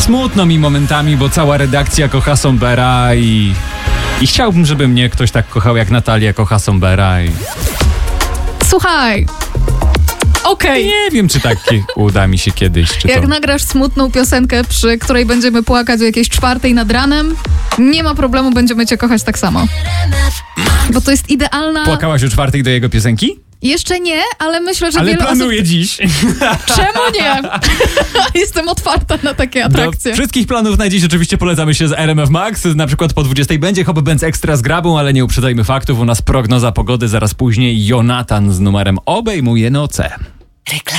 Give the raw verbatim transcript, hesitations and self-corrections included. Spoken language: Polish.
Smutno mi momentami, bo cała redakcja kocha Sombera i... I chciałbym, żeby mnie ktoś tak kochał, jak Natalia kocha Sombera i... Słuchaj, okej. Okay. Nie wiem, czy tak uda mi się kiedyś, czy Jak to... nagrasz smutną piosenkę, przy której będziemy płakać o jakiejś czwartej nad ranem, nie ma problemu, będziemy cię kochać tak samo. Bo to jest idealna... Płakałaś o czwartej do jego piosenki? Jeszcze nie, ale myślę, że Ale wiele planuję osób... dziś. Czemu nie? Jestem otwarta na takie atrakcje. Do wszystkich planów na dziś oczywiście polecamy się z R M F Max. Na przykład po dwudziestej będzie Hobby Benz Extra z Grabą, ale nie uprzedzajmy faktów. U nas prognoza pogody, zaraz później Jonatan z numerem Obejmuje noce.